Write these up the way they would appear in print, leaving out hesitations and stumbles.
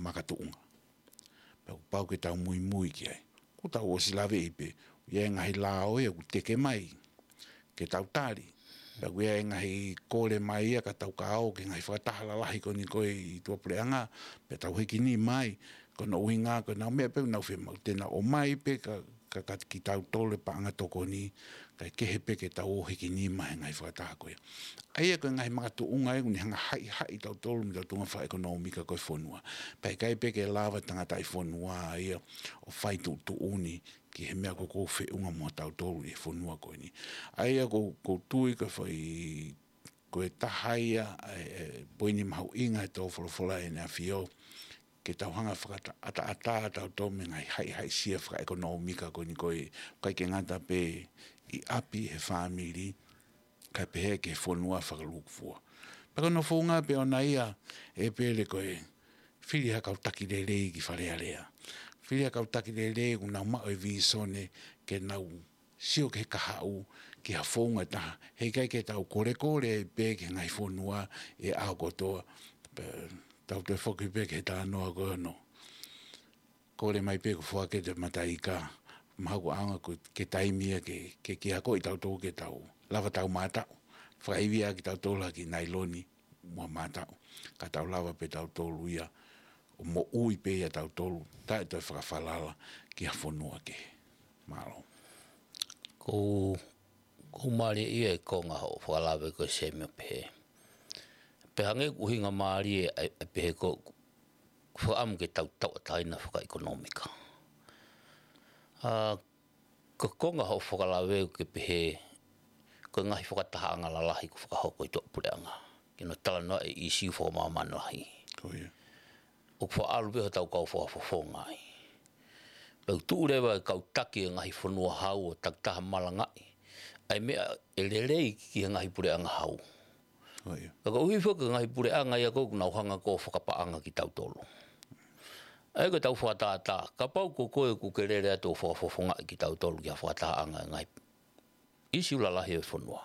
makatuunga. Pe pau ke tau mui ki ai. Ko tau o silave ipe. Ia ngahi lao ia ku teke mai. Ke tau tari. Pe ia ngahi kore mai ia ka tau kao ke ngahi whakatahala lahi ko ni koe i tua pureanga. Pe tau hiki ni mai. Ko na uhinga ko na mea pe na whemau. Tena o mai pe ka ki tau tole pa anga toko ni. Ka kehe pe ke tau o hiki ni mai ngahi whakataha koe. Aia koe ngahi makatuunga e ni hanga hai tau tolu mi tau tunga wha ekonomika koe whonua. Pai kai pe ke lava tangata i whonua ia o whai tu uni ki he mea ko whi unga mua tau tolu i whonua koe ni. Aia ko tui koe whai koe tahaia poini mahu inga e tau wholofola e nea whio ke tau hanga whakata ata tau tolu me ngai hai sia whaka ekonomika koe ni koe kai ke ngata pe i api he whamiri kai pehe ke whonua whakalukufua. Paka no whonga pe ona ia e pele koe whiri hakau taki rei ki wharea rea. Whiri hakau taki rei ku nau mao e visone ke nau sio ke kahau ki ha whonga taha. Hei kai ke tau kore e pe ke ngai whonua e ao kotoa. Tau te whoki pe ke ta noa koe no. Kore mai pe ku whake te matai ka. Mahaku anga ko ke taimia ke hako i tau tō ke tau. Lava tau mātau. Whakaivia ki tau tōla ki nailoni mua mātau. Ka tau lava pe tau tōlu ia. O mo ui pe ia tau tōlu. Ta e toi whakawhalala ki a whonua ke. Mālo. Ko maari ia e konga ho whakalawe ko se mea pehe. Pehange uhinga maari e pehe ko whaamu ke tau taina whaka ekonomika. Ko konga ho whakalawe ke pehe ko ngahi whakataha anga lalahi ko whakahoko i tō pureanga. Kino tala noa e isi whakamamana lahi. Ko ia. O whaalu peho tau kau whawhawhongai. Pau tūrewa e kau taki e ngahi whanua hau o taktaha malangai. Ai mea e lerei ki ngahi pureanga hau. Ko ia. Kaka uhi whaka ngahi pureanga ia kou nau hanga ko whakapaanga ki tau tolu. Ai ko tau whakatata. Ka pau ko koe ku kerere ato whawhawhongai ki tau tolu ki a whakataanga ngahi. Isi ulalahi e whanua.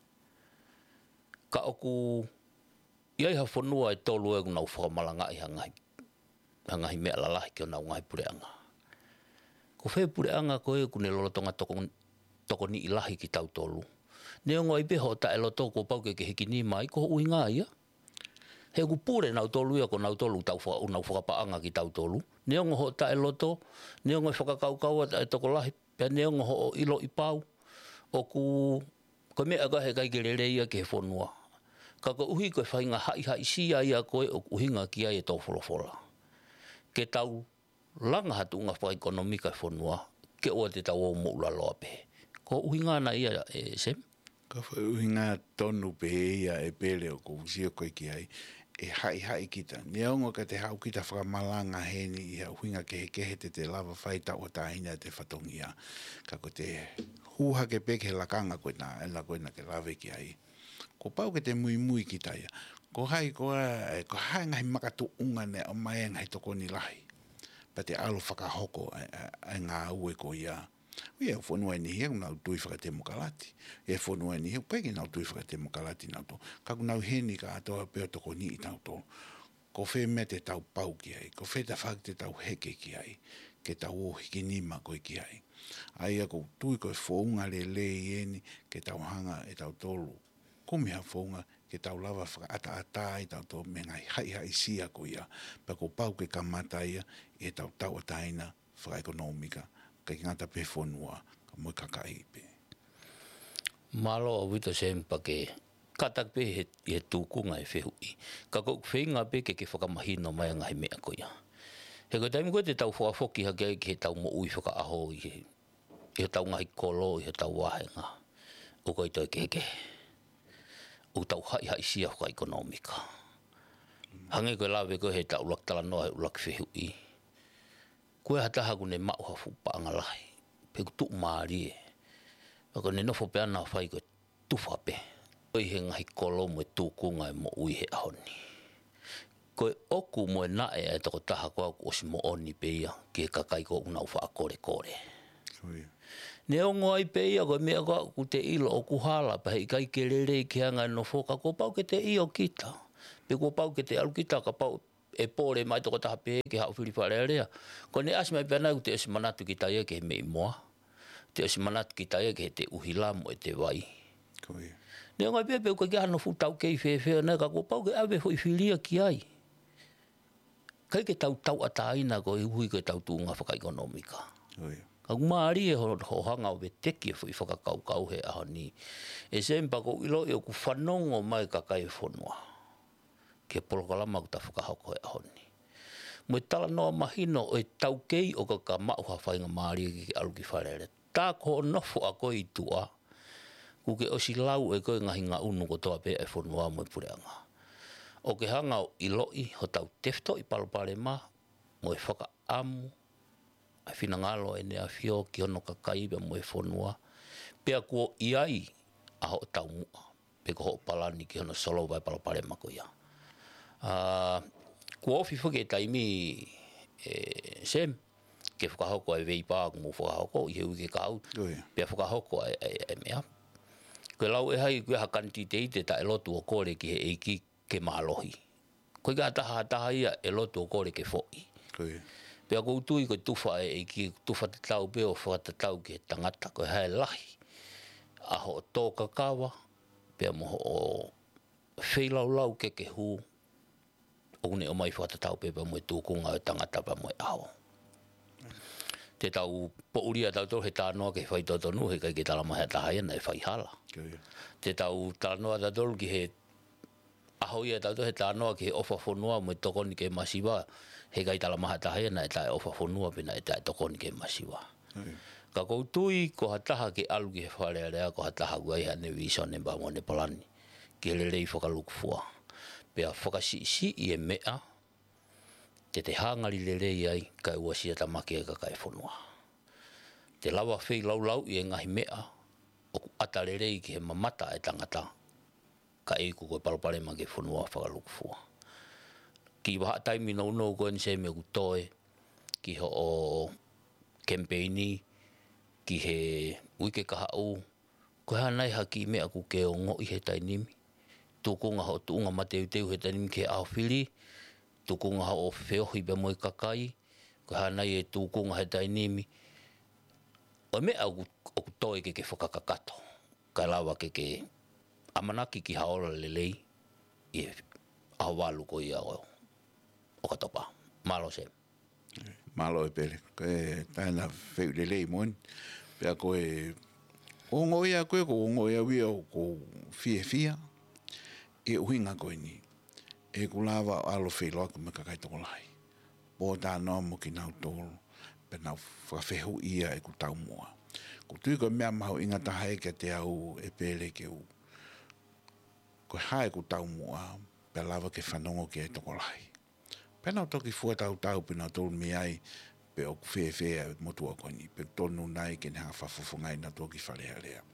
Ka oku iai ha whanua e tolu e nau whakamalanga i hangahi mea lalahi ki o nau ngai pureanga. Ko whee pureanga koe ku ne lolotonga toko ni ilahi ki tau tolu. Ne ongo i peho ta e loto ko pau ke hiki ni mai ko ui ngā ia. He ku pure nau tolu ia ko nau tolu nau whakapaanga ki tau tolu. Ne ongo ho ta e loto, ne ongo i whakakaukau e toko lahi, pia ne ongo ho ilo i pau. O ko mea ka he kai kerere ia ke he whanua. Ka ko uhi koe whainga hai sia ia koe o uhinga ki ai e tau wholofola. Ke tau langa hatu unga whaka ekonomika e whanua, ke oa te tau o moula loa pe. Ko uhinga na ia e sem? Ka uhinga tonu pe ia e pele o ko usio koe ki ai. E hai kita. Ni ongo ka te hau kita whakamalanga heni i uhinga ke te lava whaita o tahina te whatongia. Ka ko te huha ke peke he lakanga koe na, e la koe na ke lave ki ai. Ko pau ke te mui ki taia. Ko hai ngahi makatu unga ne o mai ngahi toko ni lahi. Pa te alo whakahoko ai ngā ue ko ia. Ia whanua ni hea nau tui whakatemo kalati. Ia whanua ni hea koe ki nau tui whakatemo kalati nau tō. Kaku nau heni ka atoa peo toko ni i tau tō. Ko whee mea te tau pau ki ai. Ko whee ta whak te tau heke ki ai. Ke tau o hiki nima koe ki ai. Ai ako tui koe whaunga le ieni ke tau hanga e tau tolu. Ko mea whaunga ke tau lava whakaata i tau tō me ngai hai sia ko ia. Pa ko pau ke kamata ia e tau tau ataina whakaekonomika. Ka ngata pe whanua ka moi kakai pe. Malo a wita sempa ke katak pe he tūkunga e whehui. Ka kou whenga pe ke whakamahino mai ngahi mea ko ia. He koe taimi koe te tau whaafoki hake ki he tau mo ui whakaaho i he tau ngahi kolo i he tau wahenga. O koe toi keke. O tau hai sia whaka ekonomika. Hange koe lawe koe he tau lak tala noa he ulak whehui. Koe hataha kune mauha whupaanga lahi. Pe ku tuk maari e. Ako ne nofo pe ana whai koe tuwhape. Koe he ngahi kolo mo e tūkunga e mo ui he ahoni. Koe oku mo e nae e toko taha koa ku osi mo oni pe ia. Ke kakai ko unau wha kore. Ne ongo ai pe ia koe mea koa ku te ilo o ku hala. Pa hei kai kerere ki hanga nofo ka ko pau ke te io kita. Pe ko pau ke te alu kita ka pau e pole mai toko taha pe ke hau whiriwha rea. Ko ne asi mai pēnau te esi manatu ki taia ke he mei moa. Te esi manatu ki taia ke he te uhila mo e te wai. Koe. Ne ngai pepe uka ki hano futau kei whewhea ne ka ko pau ke awe hoi whiria ki ai. Kai ke tau ataina ko i hui ke tau tūnga whakaikonomika. Koe. Ka maari e ho hanga o be teki e hui whakakau he aho ni. E sempa ko ilo i o ku whanongo mai ka kai whanua. Ke polokalama ku ta whakahoko he aho ni. Mo tala noa mahino o e tau kei o ka mauha whainga maari ki aluki wharere. Tā ko nofo a koe i tua. Ku ke osi lau e koe ngahi ngā unu ko toa pe e whanua mo i pureanga. O ke hanga o iloi ho tau tefto i palopare ma mo e whakaamu. Ai whina ngalo e nea whio ki ono kakai pe mo e whanua. Pea kua iai a ho tau mua. Pe ko ho palani ki ono solo vai palopare ma ko ia. Kua ofi whake taimi sem. Ke whakahoko e vei pāku mo whakahoko i heu ke kau. Pea whakahoko e mea. Koe lau e hai koe hakanti te ite ta e lotu o kore ki he eiki ke mālohi. Koe ka taha ia e lotu o kore ke fōi. Pea kou tui koe tuwha e eiki, tuwha te tau peo whakatatau ki he tangata. Koe hae lahi. Aho o tō kakawa. Pea moho o wheilau ke hū. Okune o mai whakatatau peo mo e tūkunga o tangata pa mo e aho. Te tau pouria tau tō he tānoa ke whai tōtonu he kai ke talama hea tahai ana e whai hala. Te tau tānoa tau tōru ki he ahoia tau tō he tānoa ki he ofa whonua mo e tokoni ke masiwa he kai talama hea tahai ana e tae ofa whonua pina e tae tokoni ke masiwa. Ka koutui ko hataha ke alu ki he wharearea ko hataha guai hane wison e mba mo ne palani ki he rei whakalukufua. Pea whakasi i e mea te hangari le rei ai kai ua sia tamake e kai whanua. Te lawa whei lau i e ngahi mea o ku atare rei ki he mamata e tangata ka eiku koe palopare ma ke whanua whakalukufua. Ki waha taimi no koe nse me ku toe ki ho o campaigni ki he uike kaha u koe hanai haki mea ku ke o ngoi he tainimi. Tukunga ho tuunga mateu teu he tainimi ke au whiri. Tukunga o whiohi pe moi kakai, ko hanai e tukunga he tainimi. O mea o toi ke whakakakato, ka lawa ke amanaki ki haola lelei, i aho walu ko ia o katopa. Malo se. Malo e pele, koe taina wheu lelei mon, pea koe ongo ia koe ko ongo ia wia o ko fia, e uhinga koe ni. E kulawa alo wheloa ku me kakai toko lai. Pō tā noa mo ki nau tōru, pe nau whawhehu ia e ku tau mua. Ko tui koe mea mahu inga tahae ke te au e pēle ke u. Koe hae ku tau mua, pe lava ke whanongo ki e toko lai. Pe nau toki fua tau pe nau tōru mi ai, pe o ku whewhea motua koni, pe tonu nai ke neha whafufungai na toki whalea lea.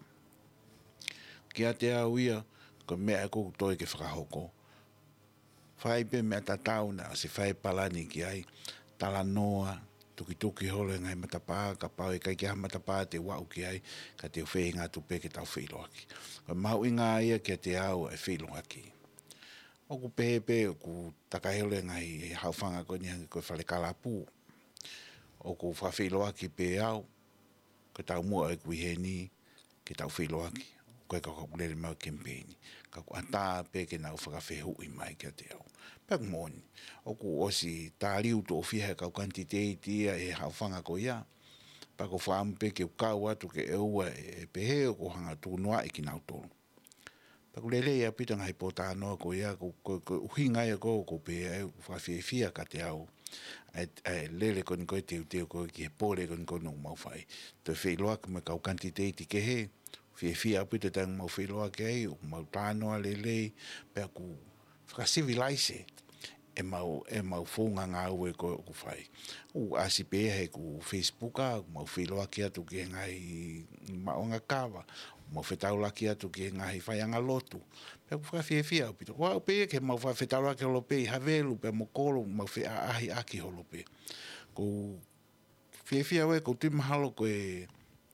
Ki a te au ia, koe mea e kuku toi ke whakahoko. Whai pe mea tatau na se whai palani ki ai tala noa tuki hole ngai matapā ka pau e kai ki ha matapā te wau ki ai ka te whei ngā tupe ke tau whiloaki. Ka mau inga ia ke te au e whiloaki. O ku pepe o ku takahele ngai e hauwhanga ko nihangi koe whale kalapu. O ku whawhiloaki pe au ka tau mua e kui he ni ke tau whiloaki. Koe ka kakulele mau kempeini. Ka ku ata pe ke nau whakawhehu i mai kia te au. Pek moni. O ku osi tā riu tō whiha kau kantiteiti e hauwhanga ko ia. Pa ko whaamu pe ke ukau atu ke eua e pehe o ko hanga tūnoa e ki nau tōru. Pa ku lele ia pita ngai po tā noa ko ia ko uhinga ia ko pe e whawhiawhia ka te au. Lele koni koe teo koe ki he pōre koni koe no mau whai. Te whiloak me kau kantiteiti ke he. Fia pita tang mau whiloa kei, o mau tānoa lelei, pea ku whakasivilize e mau whonga ngā ue ko whai. O asi pēa he ku Facebooka, mau whiloa ki atu ki ngai maonga kawa, mau whetaula ki atu ki ngai whaianga lotu. Pea ku whakawhia pita. Wau pēa ke mau whetaula ki holope i havelu, pea mo koro mau whea ahi aki holope. Ku whiawhia we, ko timahalo ko e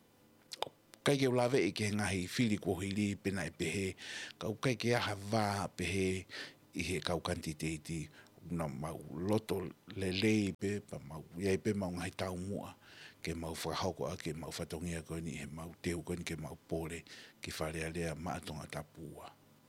kai ke ulawe i ke ngahi whiri ko hiri pena e pehe, kau kai ke aha wā pehe i he kau kantiteiti, na mau loto le pe pa mau ia pe mau ngai tau mua ke mau whakahoko a ke mau whatongia koe ni he mau teu koe ni ke mau pore ki whare alea maatonga tapua.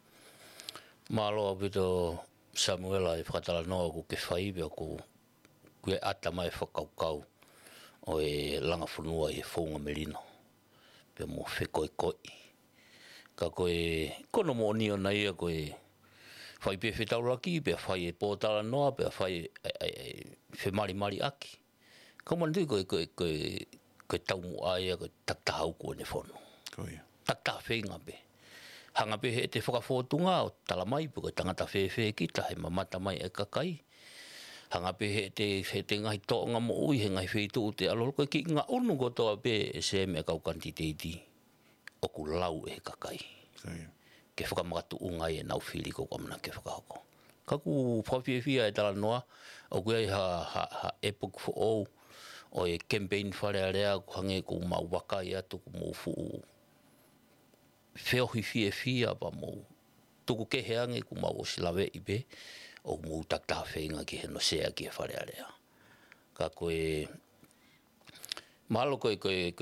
Malo apito Samuela e whakatala noa ku ke whaibea ku e ata mai whakaukau o e langa whanua e whaunga merino. Pea mo whekoi koi. Ka koe kono mo ni o nei a koe whai pe whetauraki, pea whai e pōtala noa, pea whai e mari aki. Kaumana tui koe tau mo aia, koe taktahau koe ne whonu. Taktah whenga pe. Hanga pe he te whakawhotunga o tala mai, pe koe tangata whewhe kita, he mamata mai e kakai. Hanga pe he te ngahi toonga mo ui, he ngahi whetu te alolo, koe ki ngā unu kotoa pe e se mea kau kantiteiti. O ku lau e kakai. Ke whakamagatu ungai e nau whiri ko kamana ke whakahoko. Kaku whawhiawhia e tala noa, o kuei ha epoch for all, o e campaign whare area, ku hange ku mau wakai atu, ku mau fuu wheohi whiawhia pa mau. Tuku ke heange ku mau o silawe ipe, o mau takta whenga ki he no sea ki e whare area. Ka koe, mahalo koe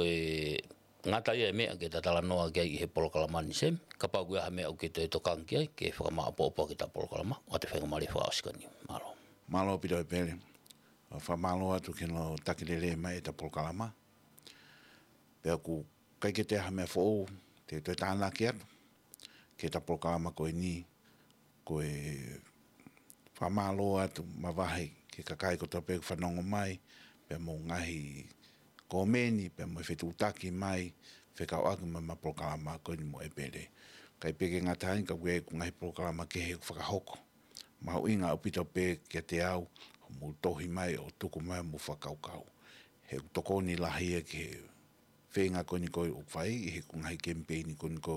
ngata ia mea ke tatala noa ki ai he polokalama ni sem, ka pau kuia ha mea o ke te tokang ki ai, ke whakamā pōpō ki ta polokalama, o te whenga mari whaaskani, malo. Malo pito e pere, whamalo atu ke no takirere mai e ta polokalama, pea ku kai ke te ha mea whoo, te tāna ki atu, ke ta polokalama koe ni, koe whamalo atu mawahi, ke kakai ko ta pēku whanongo mai, pea mo ngahi ko meni pe mo fetu taki mai fe ka aku ma programa ko ni mo epele kai peke ngatai ka we ku ngai programa ke he whakahoko ma uinga upito pe ke te au mo tohi mai o tuku mai mo whakaukau he toko ni lahi ke whenga ko ni ko o whai he ku ngai campaign ko ni ko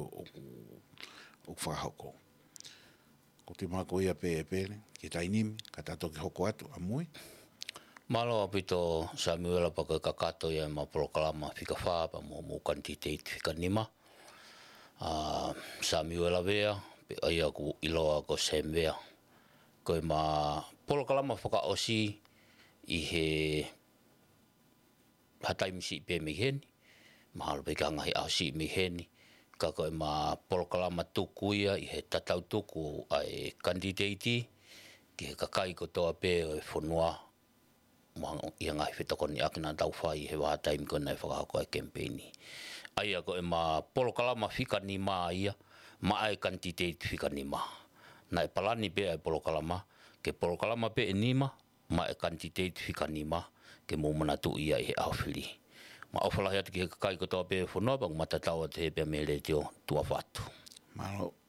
o whakahoko ko te mako ia pe epele ke tainimi ka tato ke hoko atu amui. Malo apito Samuela pa koe kakato ia ma polokalama whika whāpa mo kantiteit whika nima. Samuela vea, pe aia ku iloa ko Sam vea. Koe ma polokalama whakaosi i he hataimisi pe miheni. Mahalo pe ka ngahi ausi miheni. Ka koe ma polokalama tukuia i he tatau tuku ai kantiteiti. Ki he kakai ko toa pe o e whanua. Ia ngai whetokoni akina tau whai he waha taimi ko nei whakahoko e campaigni. Aia ko e ma polokalama whika ni maa ia, maa e kantiteit whika ni maa. Nai palani pe e polokalama, ke polokalama pe e nima, maa e kantiteit whika ni maa, ke mumana tu ia i he awhiri. Ma awhalahi atu ki he kakai ko toa pe e whanua, bang matatawa te he pe me le teo tua whatu. Malo.